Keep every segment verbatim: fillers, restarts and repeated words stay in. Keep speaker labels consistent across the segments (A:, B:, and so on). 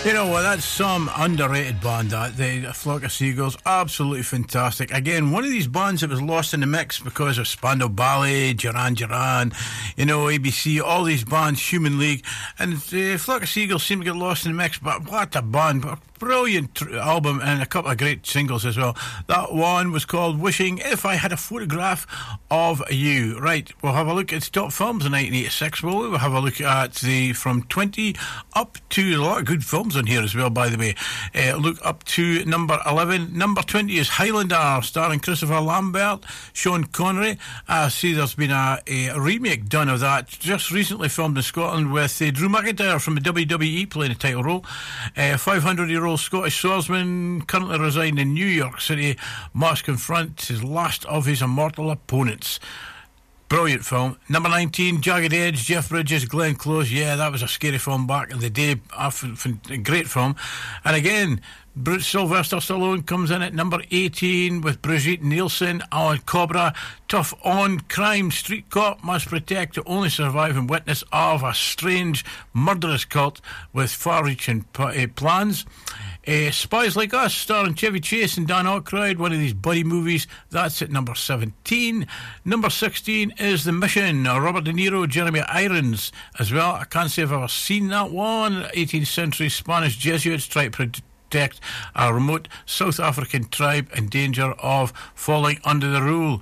A: You know what, that's some underrated band, that, the Flock of Seagulls. Absolutely fantastic. Again, one of these bands that was lost in the mix because of Spandau Ballet, Duran Duran, you know, A B C, all these bands, Human League, and the Flock of Seagulls seem to get lost in the mix, but what a band. Brilliant tr- album, and a couple of great singles as well. That one was called Wishing If I Had a Photograph of You. Right, we'll have a look at the top films in nineteen eighty-six, will we? We'll have a look at the from twenty up to, a lot of good films on here as well, by the way. Uh, look up to number eleven. Number twenty is Highlander, starring Christopher Lambert, Sean Connery. I see there's been a, a remake done of that, just recently filmed in Scotland, with uh, Drew McIntyre from the W W E playing a title role. Uh, five hundred year old Scottish swordsman currently residing in New York City must confront his last of his immortal opponents. Brilliant film. Number nineteen, Jagged Edge, Jeff Bridges, Glenn Close. Yeah, that was a scary film back in the day. A great film. And again, Bruce Sylvester Stallone comes in at number eighteen with Brigitte Nielsen on Cobra. Tough on crime, street cop must protect the only surviving witness of a strange murderous cult with far-reaching p- uh, plans. Uh, Spies Like Us, starring Chevy Chase and Dan Aykroyd, one of these buddy movies. That's at number seventeen. Number sixteen is The Mission, uh, Robert De Niro, Jeremy Irons as well. I can't say I've ever seen that one. eighteenth century Spanish Jesuits try to protect a remote South African tribe in danger of falling under the rule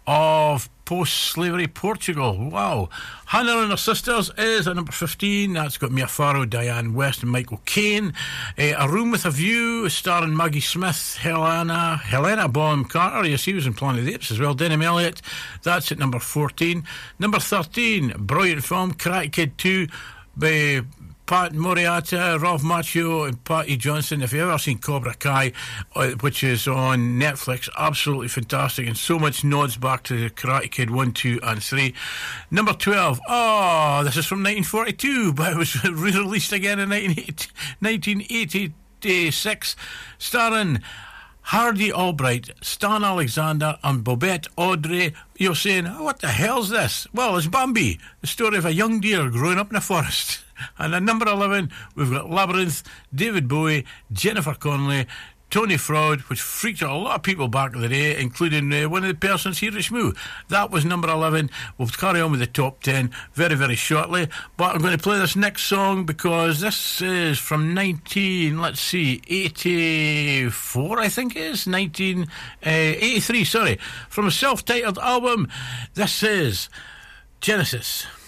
A: of post-slavery Portugal. Wow. Hannah and Her Sisters is at number fifteen. That's got Mia Farrow, Diane West and Michael Caine. Uh, a Room with a View, starring Maggie Smith, Helena Helena Bonham Carter. Yes, he was in Planet of the Apes as well. Denham Elliott. That's at number fourteen. Number thirteen, brilliant film, Karate Kid two, by Pat Morita, Ralph Macchio and Patty Johnson. If you've ever seen Cobra Kai, uh, which is on Netflix, absolutely fantastic, and so much nods back to the Karate Kid one, two and three. Number twelve, oh, this is from nineteen forty-two, but it was re-released again in nineteen eighty-six, starring Hardy Albright, Stan Alexander and Bobette Audrey. You're saying, oh, what the hell's this? Well, it's Bambi, the story of a young deer growing up in a forest. And at number eleven, we've got Labyrinth, David Bowie, Jennifer Connelly, Tony Fraud, which freaked out a lot of people back in the day, including uh, one of the persons here at Shmoo. That was number eleven. We'll carry on with the top ten very, very shortly. But I'm going to play this next song because this is from nineteen, let's see, eighty-four, I think it is. nineteen eighty-three, sorry. From a self-titled album. This is Genesis.